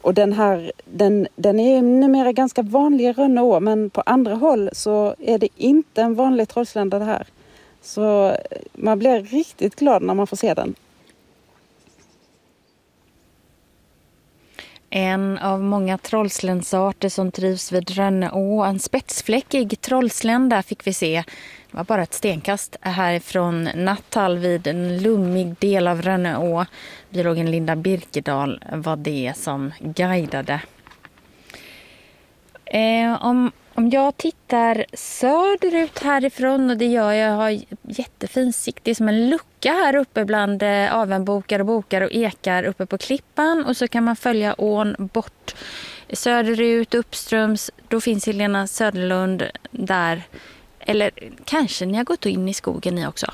Och den är numera ganska vanlig i Rönneå, men på andra håll så är det inte en vanlig trollslända det här. Så man blir riktigt glad när man får se den. En av många trollslänsarter som trivs vid Rönneå, en spetsfläckig trollslända fick vi se. Det var bara ett stenkast härifrån Nattall vid en lummig del av Rönneå. Biologen Linda Birkedal var det som guidade. Om jag tittar söderut härifrån, och det gör jag har jättefin sikt. Det är som en lucka här uppe bland avenbokar och bokar och ekar uppe på klippan. Och så kan man följa ån bort söderut, uppströms. Då finns Helena Söderlund där. Eller kanske ni har gått in i skogen ni också?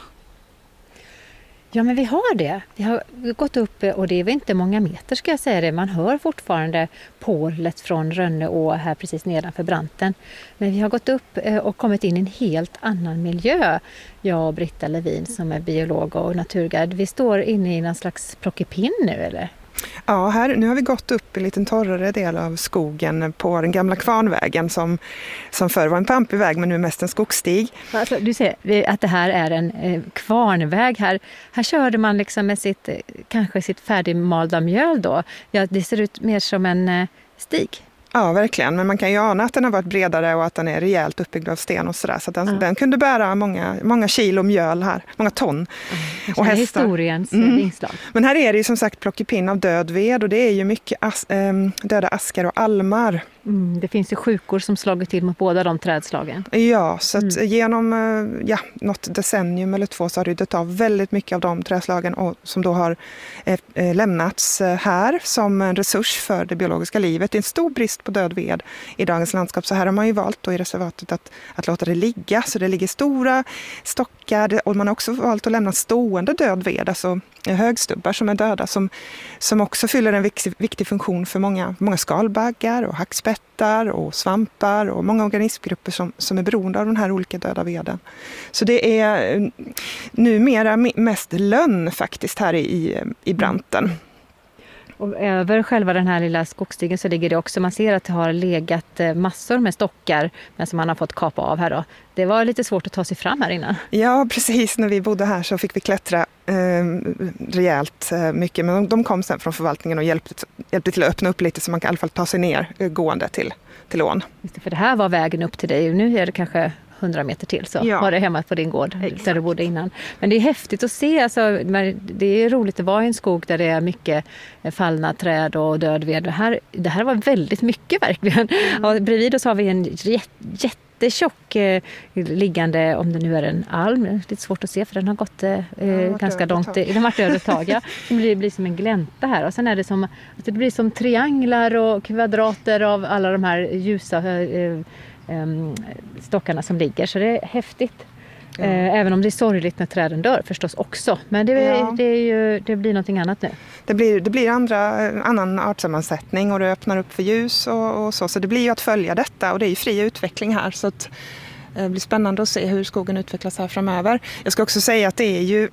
Ja, men vi har det. Vi har gått upp, och det är väl inte många meter ska jag säga det. Man hör fortfarande porlet från Rönneå här precis nedanför branten. Men vi har gått upp och kommit in i en helt annan miljö. Jag och Britta Levin som är biolog och naturguide. Vi står inne i någon slags plockepinn nu, eller? Ja, nu har vi gått upp i en liten torrare del av skogen på den gamla kvarnvägen som förr var en pampig väg men nu är mest en skogsstig. Alltså, du ser att det här är en kvarnväg. Här körde man liksom med kanske sitt färdigmalda mjöl då. Ja, det ser ut mer som en stig. Ja, verkligen. Men man kan ju ana att den har varit bredare och att den är rejält uppbyggd av sten och sådär. Så att den kunde bära många kilo mjöl här, många ton. Och hästar. Historiens inslag. Men här är det ju som sagt plockepinn av död ved och det är ju mycket döda askar och almar. Det finns ju sjukor som slagit till mot båda de trädslagen. Ja, så att genom något decennium eller 2 så har ryddat av väldigt mycket av de trädslagen och som då har lämnats här som en resurs för det biologiska livet. Det är en stor brist på död ved i dagens landskap, så här har man ju valt då i reservatet att låta det ligga. Så det ligger stora stockar och man har också valt att lämna stående död ved, alltså högstubbar som är döda som också fyller en viktig funktion för många skalbaggar och hackspettar och svampar och många organismgrupper som är beroende av den här olika döda veden. Så det är numera mest lönn faktiskt här i branten. Och över själva den här lilla skogsstigen så ligger det också, man ser att det har legat massor med stockar men som man har fått kapa av här då. Det var lite svårt att ta sig fram här innan. Ja, precis. När vi bodde här så fick vi klättra rejält mycket. Men de kom sen från förvaltningen och hjälpte till att öppna upp lite så man kan i alla fall ta sig ner gående till ån. Just det, för det här var vägen upp till dig. Nu är det kanske 100 meter till så var det hemma på din gård. Exakt. Där du bodde innan. Men det är häftigt att se, alltså, det är roligt att vara i en skog där det är mycket fallna träd och död ved. Det här var väldigt mycket verkligen. Och bredvid oss har vi en jättetjock liggande, om det nu är en alm. Det är lite svårt att se för den har gått ganska långt. Den har varit död ett tag, ja. Det blir som en glänta här. Och sen är det som att det blir som trianglar och kvadrater av alla de här ljusa stockarna som ligger, så det är häftigt. Även om det är sorgligt när träden dör förstås också, men det blir någonting annat nu. Det blir annan artsammansättning och det öppnar upp för ljus och så det blir ju att följa detta och det är ju fri utveckling här, så att det blir spännande att se hur skogen utvecklas här framöver. Jag ska också säga att det är ju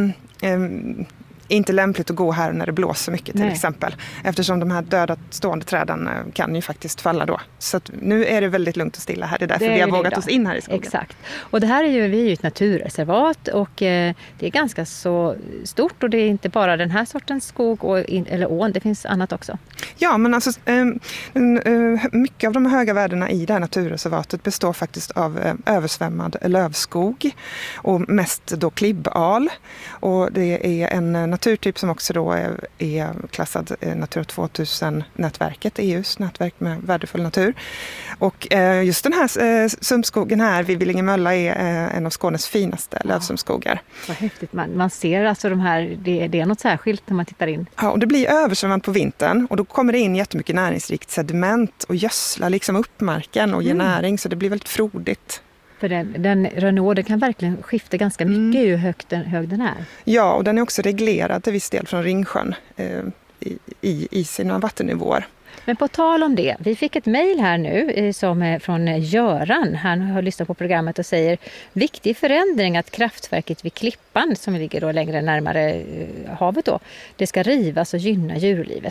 inte lämpligt att gå här när det blåser mycket till exempel. Eftersom de här döda stående träden kan ju faktiskt falla då. Så att nu är det väldigt lugnt och stilla här. Det är därför vi har vågat oss in här i skogen. Exakt. Och det här är ju ett naturreservat och det är ganska så stort och det är inte bara den här sortens skog eller ån, det finns annat också. Ja, men alltså mycket av de höga värdena i det här naturreservatet består faktiskt av översvämmad lövskog och mest då klibbal. Och det är en naturtyp som också då är klassad Natura 2000-nätverket, EUs nätverk med värdefull natur. Och just den här sumpskogen här vid Villingemölla är en av Skånes finaste lövsumpskogar. Vad häftigt. Man ser alltså de här, det är något särskilt när man tittar in. Ja, och det blir översvämmat på vintern och då kommer det in jättemycket näringsrikt sediment och gödsla liksom upp marken och ge näring, så det blir väldigt frodigt. För den Rönneå, det kan verkligen skifta ganska mycket hur hög den är. Ja, och den är också reglerad till viss del från Ringsjön i sina vattennivåer. Men på tal om det, vi fick ett mejl här nu som är från Göran. Han har lyssnat på programmet och säger: viktig förändring att kraftverket vid Klippan, som ligger då längre närmare havet då, det ska rivas och gynna djurlivet.